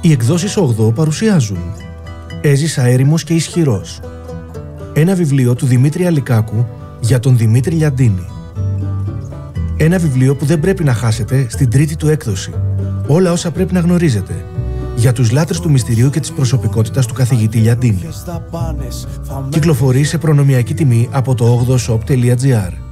Οι εκδόσεις 8 παρουσιάζουν «Έζησα έρημος και ισχυρός». Ένα βιβλίο του Δημήτρη Αλικάκου για τον Δημήτρη Λιαντίνη. Ένα βιβλίο που δεν πρέπει να χάσετε στην τρίτη του έκδοση. Όλα όσα πρέπει να γνωρίζετε για τους λάτρες του μυστηρίου και της προσωπικότητας του καθηγητή Λιαντίνη. Κυκλοφορεί σε προνομιακή τιμή από το 8shop.gr.